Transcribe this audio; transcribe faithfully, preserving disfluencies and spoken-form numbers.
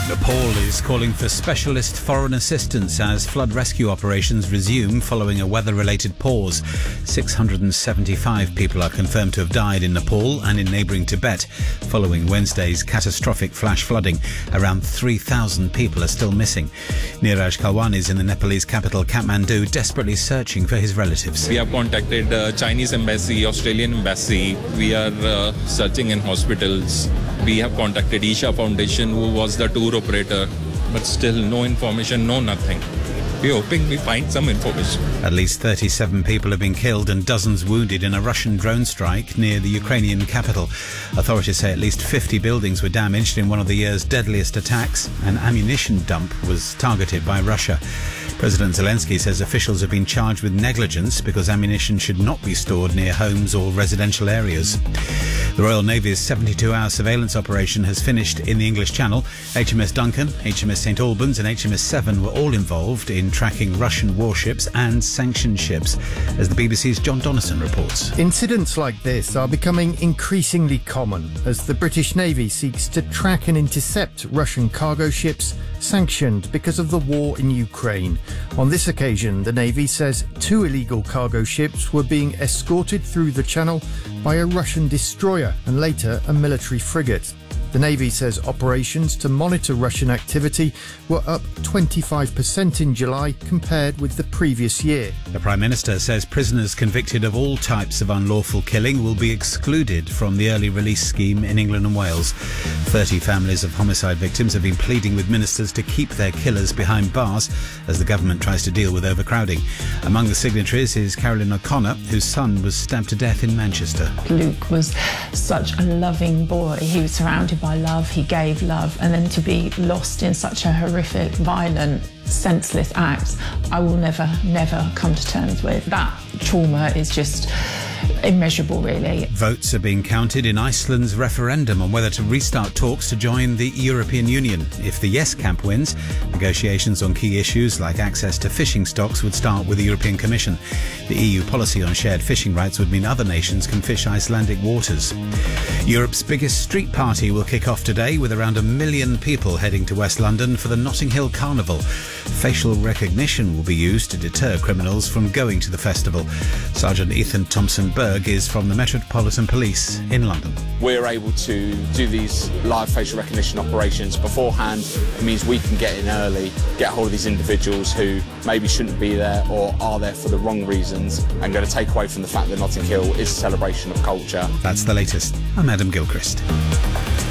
Nepal is calling for specialist foreign assistance as flood rescue operations resume following a weather-related pause. six hundred seventy-five people are confirmed to have died in Nepal and in neighbouring Tibet following Wednesday's catastrophic flash flooding. Around three thousand people are still missing. Neeraj Kalwan is in the Nepalese capital Kathmandu, desperately searching for his relatives. We have contacted uh, Chinese embassy, Australian embassy. We are uh, searching in hospitals. We have contacted Isha Foundation, who was the tour operator, but still no information, no nothing. We're hoping we find some information. At least thirty-seven people have been killed and dozens wounded in a Russian drone strike near the Ukrainian capital. Authorities say at least fifty buildings were damaged in one of the year's deadliest attacks. An ammunition dump was targeted by Russia. President Zelensky says officials have been charged with negligence because ammunition should not be stored near homes or residential areas. The Royal Navy's seventy-two hour surveillance operation has finished in the English Channel. H M S Duncan, H M S Saint Albans and H M S Seven were all involved in tracking Russian warships and sanctioned ships, as the B B C's John Donnison reports. Incidents like this are becoming increasingly common as the British Navy seeks to track and intercept Russian cargo ships sanctioned because of the war in Ukraine. On this occasion, the Navy says two illegal cargo ships were being escorted through the channel by a Russian destroyer and later a military frigate. The Navy says operations to monitor Russian activity were up twenty-five percent in July compared with the previous year. The Prime Minister says prisoners convicted of all types of unlawful killing will be excluded from the early release scheme in England and Wales. thirty families of homicide victims have been pleading with ministers to keep their killers behind bars as the government tries to deal with overcrowding. Among the signatories is Carolyn O'Connor, whose son was stabbed to death in Manchester. Luke was such a loving boy. He was surrounded by love, he gave love, and then to be lost in such a horrific, violent, senseless act, I will never, never come to terms with. That trauma is just immeasurable, really. Votes are being counted in Iceland's referendum on whether to restart talks to join the European Union. If the Yes camp wins, negotiations on key issues like access to fishing stocks would start with the European Commission. The E U policy on shared fishing rights would mean other nations can fish Icelandic waters. Europe's biggest street party will kick off today with around a million people heading to West London for the Notting Hill Carnival. Facial recognition will be used to deter criminals from going to the festival. Sergeant Ethan Thompson-Berg is from the Metropolitan Police in London. We're able to do these live facial recognition operations beforehand. It means we can get in early, get hold of these individuals who maybe shouldn't be there or are there for the wrong reasons, and going to take away from the fact that Notting Hill is a celebration of culture. That's the latest. I'm Adam Gilchrist.